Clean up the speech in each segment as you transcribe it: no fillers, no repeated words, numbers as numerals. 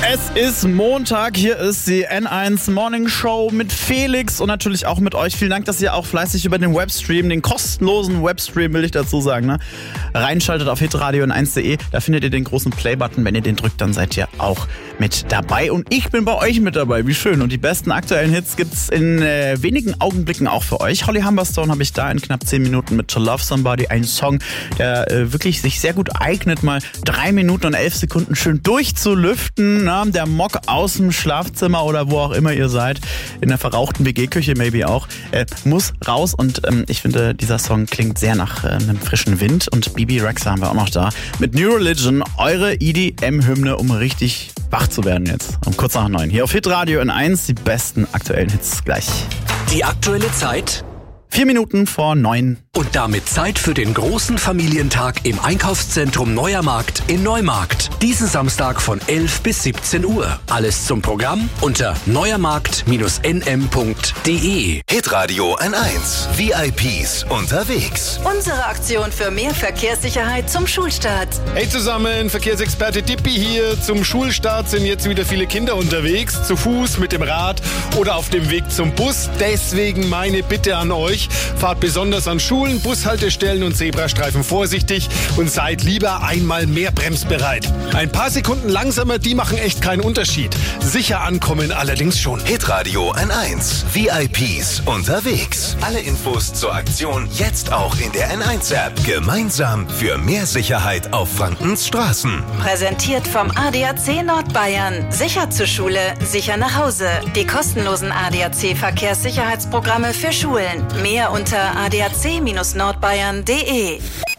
Es ist Montag, hier ist die N1 Morning Show mit Felix und natürlich auch mit euch. Vielen Dank, dass ihr auch fleißig über den Webstream, den kostenlosen Webstream, will ich dazu sagen, ne, reinschaltet auf hitradio n1.de. Da findet ihr den großen Play-Button. Wenn ihr den drückt, dann seid ihr auch mit dabei. Und ich bin bei euch mit dabei, wie schön. Und die besten aktuellen Hits gibt's in wenigen Augenblicken auch für euch. Holly Humberstone habe ich da in knapp 10 Minuten mit To Love Somebody. Ein Song, der wirklich sich sehr gut eignet, mal 3 Minuten und 11 Sekunden schön durchzulüften. Ne? Der Mock aus dem Schlafzimmer oder wo auch immer ihr seid, in der verrauchten WG-Küche maybe auch, muss raus. Und ich finde, dieser Song klingt sehr nach einem frischen Wind. Und Bibi Rexha haben wir auch noch da mit New Religion, eure EDM-Hymne, um richtig wach zu werden jetzt. Um kurz nach 9. Hier auf Hitradio N1, die besten aktuellen Hits gleich. Die aktuelle Zeit? 4 Minuten vor 9. Und damit Zeit für den großen Familientag im Einkaufszentrum Neuer Markt in Neumarkt. Diesen Samstag von 11 bis 17 Uhr. Alles zum Programm unter neuermarkt-nm.de. Hitradio N1. VIPs unterwegs. Unsere Aktion für mehr Verkehrssicherheit zum Schulstart. Hey zusammen, Verkehrsexperte Dippi hier. Zum Schulstart sind jetzt wieder viele Kinder unterwegs. Zu Fuß, mit dem Rad oder auf dem Weg zum Bus. Deswegen meine Bitte an euch. Fahrt besonders an Schulen, Bushaltestellen und Zebrastreifen vorsichtig und seid lieber einmal mehr bremsbereit. Ein paar Sekunden langsamer, die machen echt keinen Unterschied. Sicher ankommen allerdings schon. Hitradio N1. VIPs unterwegs. Alle Infos zur Aktion jetzt auch in der N1-App. Gemeinsam für mehr Sicherheit auf Frankens Straßen. Präsentiert vom ADAC Nordbayern. Sicher zur Schule, sicher nach Hause. Die kostenlosen ADAC-Verkehrssicherheitsprogramme für Schulen. Mehr unter adac-nordbayern.de.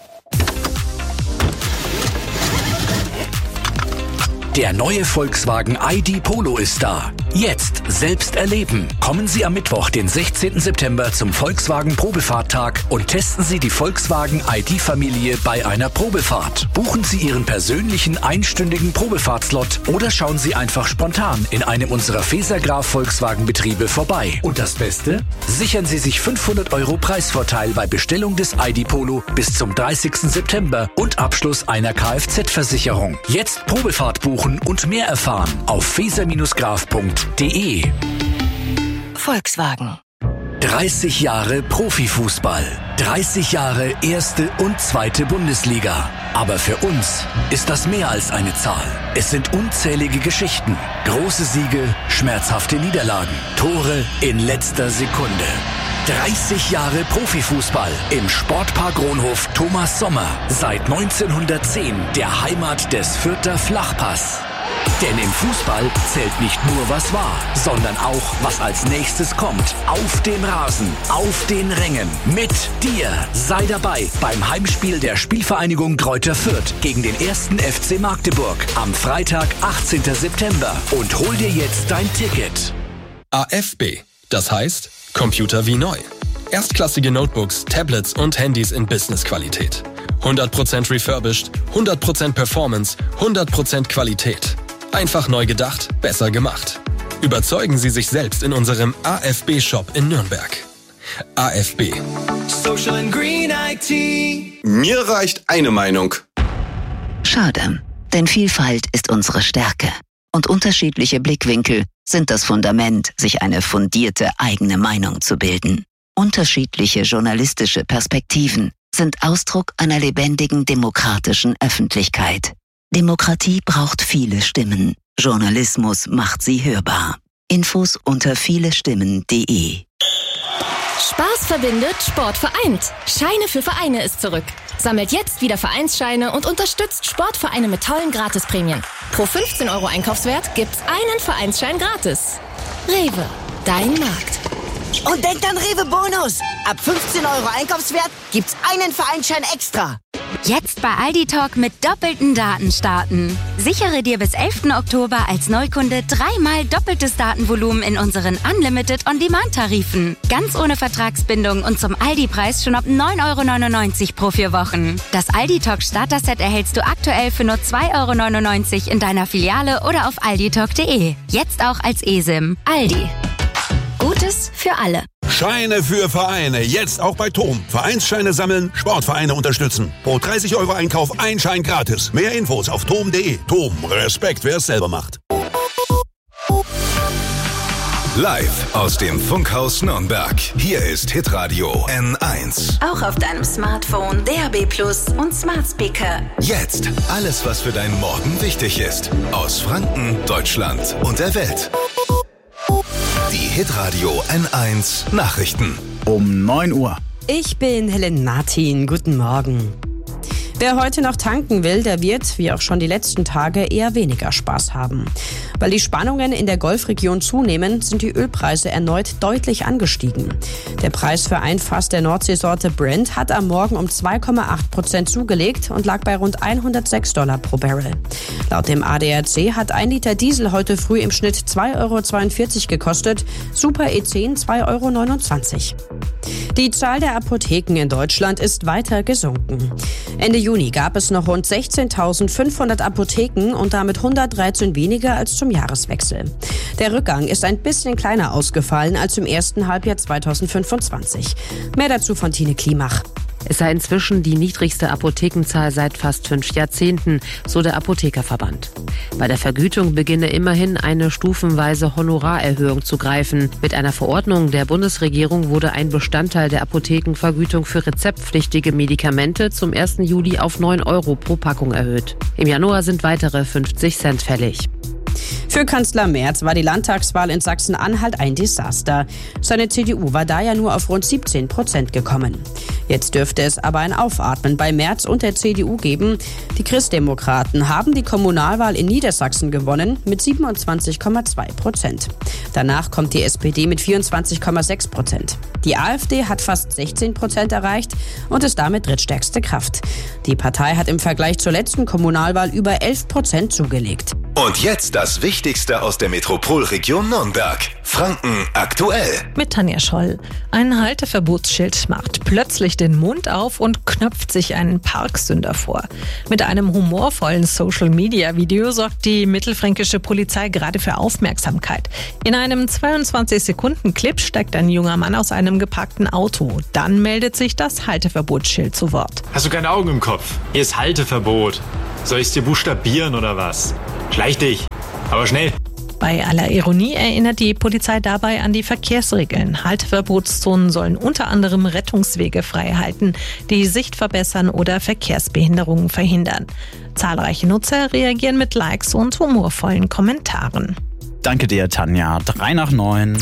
Der neue Volkswagen ID Polo ist da. Jetzt selbst erleben. Kommen Sie am Mittwoch, den 16. September zum Volkswagen Probefahrttag und testen Sie die Volkswagen ID-Familie bei einer Probefahrt. Buchen Sie Ihren persönlichen einstündigen Probefahrtslot oder schauen Sie einfach spontan in einem unserer Fesergraf Volkswagen-Betriebe vorbei. Und das Beste? Sichern Sie sich 500 € Preisvorteil bei Bestellung des ID Polo bis zum 30. September und Abschluss einer Kfz-Versicherung. Jetzt Probefahrt buchen und mehr erfahren auf feser-graf.de. Volkswagen. 30 Jahre Profifußball. 30 Jahre erste und zweite Bundesliga. Aber für uns ist das mehr als eine Zahl. Es sind unzählige Geschichten. Große Siege, schmerzhafte Niederlagen. Tore in letzter Sekunde. 30 Jahre Profifußball im Sportpark Ronhof Thomas Sommer. Seit 1910 der Heimat des Fürther Flachpass. Denn im Fußball zählt nicht nur, was war, sondern auch, was als nächstes kommt. Auf dem Rasen, auf den Rängen, mit dir. Sei dabei beim Heimspiel der Spielvereinigung Greuther Fürth gegen den 1. FC Magdeburg am Freitag, 18. September. Und hol dir jetzt dein Ticket. AFB, das heißt Computer wie neu. Erstklassige Notebooks, Tablets und Handys in Business-Qualität. 100% refurbished, 100% Performance, 100% Qualität. Einfach neu gedacht, besser gemacht. Überzeugen Sie sich selbst in unserem AFB-Shop in Nürnberg. AFB. Social and Green IT. Mir reicht eine Meinung. Schade, denn Vielfalt ist unsere Stärke. Und unterschiedliche Blickwinkel sind das Fundament, sich eine fundierte eigene Meinung zu bilden. Unterschiedliche journalistische Perspektiven sind Ausdruck einer lebendigen demokratischen Öffentlichkeit. Demokratie braucht viele Stimmen. Journalismus macht sie hörbar. Infos unter vielestimmen.de. Spaß verbindet, Sport vereint. Scheine für Vereine ist zurück. Sammelt jetzt wieder Vereinsscheine und unterstützt Sportvereine mit tollen Gratisprämien. Pro 15 € Einkaufswert gibt's einen Vereinsschein gratis. Rewe, dein Markt. Und denkt an Rewe Bonus. Ab 15 € Einkaufswert gibt's einen Vereinsschein extra. Jetzt bei Aldi Talk mit doppelten Daten starten. Sichere dir bis 11. Oktober als Neukunde 3-mal doppeltes Datenvolumen in unseren Unlimited On-Demand-Tarifen. Ganz ohne Vertragsbindung und zum Aldi-Preis schon ab 9,99 € pro 4 Wochen. Das Aldi Talk Starter-Set erhältst du aktuell für nur 2,99 € in deiner Filiale oder auf alditalk.de. Jetzt auch als eSIM. Aldi. Gutes für alle. Scheine für Vereine, jetzt auch bei TOM. Vereinsscheine sammeln, Sportvereine unterstützen. Pro 30 € Einkauf ein Schein gratis. Mehr Infos auf tom.de. TOM, Respekt, wer es selber macht. Live aus dem Funkhaus Nürnberg. Hier ist Hitradio N1. Auch auf deinem Smartphone, DAB+ und Smart Speaker. Jetzt alles, was für deinen Morgen wichtig ist. Aus Franken, Deutschland und der Welt. Die Hitradio N1 Nachrichten. Um 9 Uhr. Ich bin Helen Martin. Guten Morgen. Wer heute noch tanken will, der wird, wie auch schon die letzten Tage, eher weniger Spaß haben. Weil die Spannungen in der Golfregion zunehmen, sind die Ölpreise erneut deutlich angestiegen. Der Preis für ein Fass der Nordseesorte Brent hat am Morgen um 2,8% zugelegt und lag bei rund $106 pro Barrel. Laut dem ADAC hat 1 Liter Diesel heute früh im Schnitt 2,42 € gekostet, Super E10 2,29 €. Die Zahl der Apotheken in Deutschland ist weiter gesunken. Ende Juni gab es noch rund 16.500 Apotheken und damit 113 weniger als zum Jahreswechsel. Der Rückgang ist ein bisschen kleiner ausgefallen als im ersten Halbjahr 2025. Mehr dazu von Tine Klimach. Es sei inzwischen die niedrigste Apothekenzahl seit fast 5 Jahrzehnten, so der Apothekerverband. Bei der Vergütung beginne immerhin eine stufenweise Honorarerhöhung zu greifen. Mit einer Verordnung der Bundesregierung wurde ein Bestandteil der Apothekenvergütung für rezeptpflichtige Medikamente zum 1. Juli auf 9 € pro Packung erhöht. Im Januar sind weitere 50 Cent fällig. Für Kanzler Merz war die Landtagswahl in Sachsen-Anhalt ein Desaster. Seine CDU war da ja nur auf rund 17% gekommen. Jetzt dürfte es aber ein Aufatmen bei Merz und der CDU geben. Die Christdemokraten haben die Kommunalwahl in Niedersachsen gewonnen mit 27,2%. Danach kommt die SPD mit 24,6%. Die AfD hat fast 16% erreicht und ist damit drittstärkste Kraft. Die Partei hat im Vergleich zur letzten Kommunalwahl über 11% zugelegt. Und jetzt das Wichtigste aus der Metropolregion Nürnberg. Franken aktuell. Mit Tanja Scholl. Ein Halteverbotsschild macht plötzlich den Mund auf und knöpft sich einen Parksünder vor. Mit einem humorvollen Social-Media-Video sorgt die mittelfränkische Polizei gerade für Aufmerksamkeit. In einem 22-Sekunden-Clip steigt ein junger Mann aus einem geparkten Auto. Dann meldet sich das Halteverbotsschild zu Wort. Hast du keine Augen im Kopf? Hier ist Halteverbot. Soll ich es dir buchstabieren oder was? Schleich dich, aber schnell. Bei aller Ironie erinnert die Polizei dabei an die Verkehrsregeln. Halteverbotszonen sollen unter anderem Rettungswege frei halten, die Sicht verbessern oder Verkehrsbehinderungen verhindern. Zahlreiche Nutzer reagieren mit Likes und humorvollen Kommentaren. Danke dir, Tanja. 3 nach 9.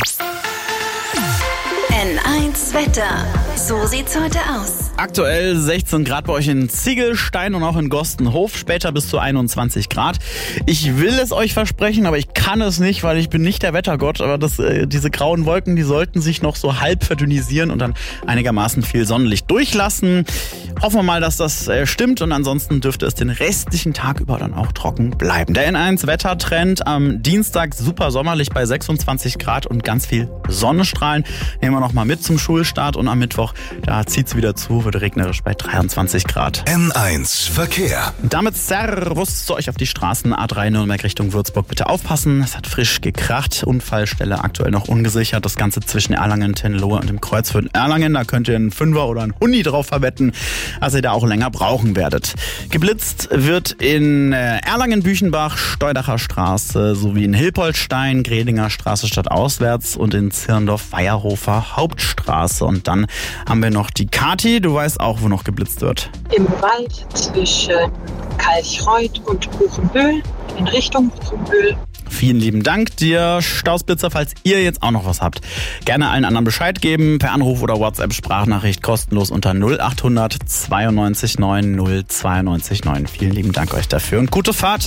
N1 Wetter. So sieht's heute aus. Aktuell 16 Grad bei euch in Ziegelstein und auch in Gostenhof, später bis zu 21 Grad. Ich will es euch versprechen, aber ich kann es nicht, weil ich bin nicht der Wettergott. Aber diese grauen Wolken, die sollten sich noch so halb verdünnisieren und dann einigermaßen viel Sonnenlicht durchlassen. Hoffen wir mal, dass das stimmt und ansonsten dürfte es den restlichen Tag über dann auch trocken bleiben. Der N1 Wettertrend am Dienstag super sommerlich bei 26 Grad und ganz viel Sonnenstrahlen. Nehmen wir noch mal mit zum Schulstart und am Mittwoch, da zieht's wieder zu, wird regnerisch bei 23 Grad. N1 Verkehr. Damit Servus zu euch auf die Straßen. A3 Nürnberg Richtung Würzburg. Bitte aufpassen, es hat frisch gekracht. Unfallstelle aktuell noch ungesichert. Das Ganze zwischen Erlangen, Tenlohe und dem Kreuzfeld Erlangen. Da könnt ihr einen Fünfer oder einen Huni drauf verwetten, dass ihr da auch länger brauchen werdet. Geblitzt wird in Erlangen-Büchenbach, Steudacher Straße sowie in Hilpoltstein, Gredinger Straße stadtauswärts und in Zirndorf-Weierhofer Hauptstraße. Und dann haben wir noch die Kati. Du weißt auch, wo noch geblitzt wird. Im Wald zwischen Kalchreuth und Buchenbühl in Richtung Buchenbühl. Vielen lieben Dank dir, Stausblitzer. Falls ihr jetzt auch noch was habt, gerne allen anderen Bescheid geben. Per Anruf oder WhatsApp-Sprachnachricht kostenlos unter 0800 92 9 092 9. Vielen lieben Dank euch dafür und gute Fahrt.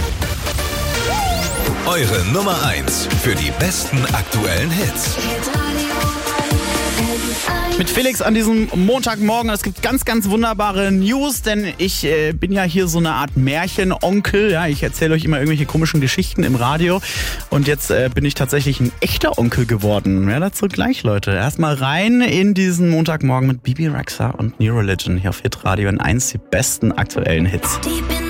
Eure Nummer 1 für die besten aktuellen Hits. Mit Felix an diesem Montagmorgen. Es gibt ganz, ganz wunderbare News, denn ich bin ja hier so eine Art Märchenonkel. Ja, ich erzähle euch immer irgendwelche komischen Geschichten im Radio. Und jetzt bin ich tatsächlich ein echter Onkel geworden. Mehr dazu gleich, Leute. Erstmal rein in diesen Montagmorgen mit Bibi Rexha und New Religion hier auf Hitradio N1, die besten aktuellen Hits.